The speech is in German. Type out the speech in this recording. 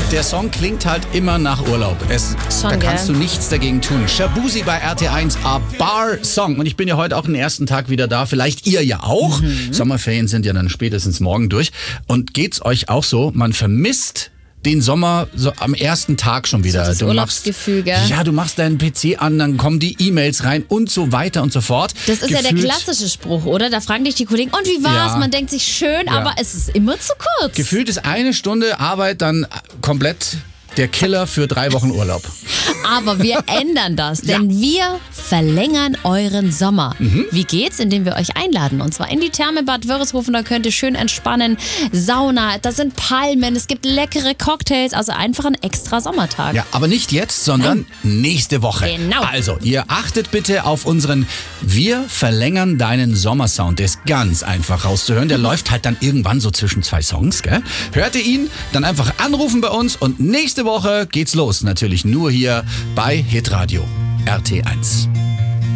Der Song klingt halt immer nach Urlaub. Da kannst du nichts dagegen tun. Shaboozey bei RT1, A Bar Song. Und ich bin ja heute auch den ersten Tag wieder da. Vielleicht ihr ja auch. Sommerferien sind ja dann spätestens morgen durch. Und geht's euch auch so? Man vermisst den Sommer so am ersten Tag schon wieder. So das Urlaubsgefühl, gell? Ja, du machst deinen PC an, dann kommen die E-Mails rein und so weiter und so fort. Das ist ja der klassische Spruch, oder? Da fragen dich die Kollegen, und wie war's? Ja. Man denkt sich schön, aber es ist immer zu kurz. Gefühlt ist eine Stunde Arbeit dann komplett der Killer für 3 Wochen Urlaub. Aber wir ändern das, denn wir verlängern euren Sommer. Wie geht's? Indem wir euch einladen. Und zwar in die Therme Bad Wörishofen. Da könnt ihr schön entspannen. Sauna, da sind Palmen, es gibt leckere Cocktails. Also einfach ein extra Sommertag. Ja, aber nicht jetzt, sondern nächste Woche. Genau. Also, ihr achtet bitte auf unseren Wir verlängern deinen Sommersound. Der ist ganz einfach rauszuhören. Der läuft halt dann irgendwann so zwischen 2 Songs, gell? Hört ihr ihn? Dann einfach anrufen bei uns und nächste Woche geht's los. Natürlich nur hier bei Hitradio RT1.